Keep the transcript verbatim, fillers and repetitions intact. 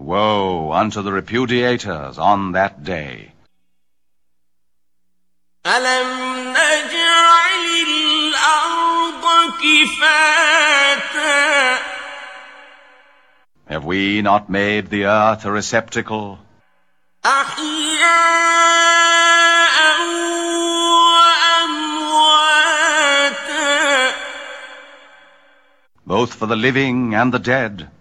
Woe unto the repudiators on that day. أَلَمْ نَجْعَلِ الْأَرْضَ كِفَاتًا Have we not made the earth a receptacle? أَحْيَاءً وَأَمْوَاتًا Both for the living and the dead.